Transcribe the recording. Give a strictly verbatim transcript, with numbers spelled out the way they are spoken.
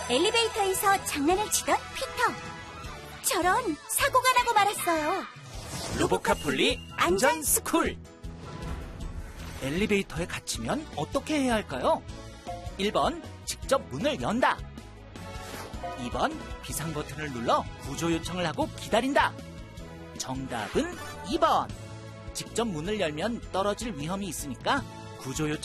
엘리베이터에서 장난을 치던 피터. 저런, 사고가 나고 말았어요. 로보카폴리 안전 스쿨. 엘리베이터에 갇히면 어떻게 해야 할까요? 일 번 직접 문을 연다. 이 번 비상 버튼을 눌러 구조 요청을 하고 기다린다. 정답은 이 번. 직접 문을 열면 떨어질 위험이 있으니까 구조 요청